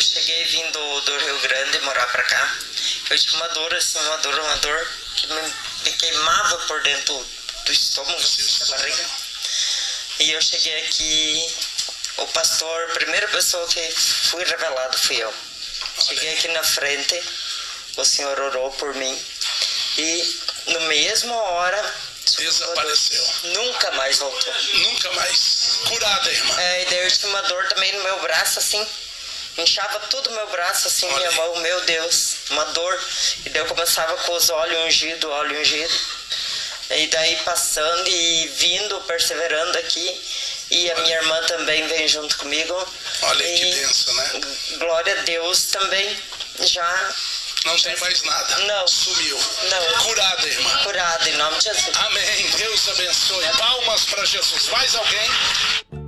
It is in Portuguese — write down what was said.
cheguei vindo do Rio Grande morar pra cá. Eu tinha uma dor assim, uma dor que me queimava por dentro do estômago, da barriga. E eu cheguei aqui, o pastor, a primeira pessoa que fui revelado fui eu. Cheguei aqui na frente, o Senhor orou por mim e no mesma hora desapareceu. Nunca mais voltou. Nunca mais. Curada, irmã. E daí eu tinha uma dor também no meu braço, assim. Inchava tudo o meu braço, assim, Olha. minha mão, meu Deus, uma dor. E daí eu começava com os olhos ungidos, óleo ungido. E daí passando e vindo, perseverando aqui. E a minha irmã também vem junto comigo. Olha e, que bênção, né? Glória a Deus também já... Não tem mais nada. Não. Sumiu. Não. Curada, irmã. Curada, em nome de Jesus. Amém. Deus abençoe. Palmas para Jesus. Mais alguém?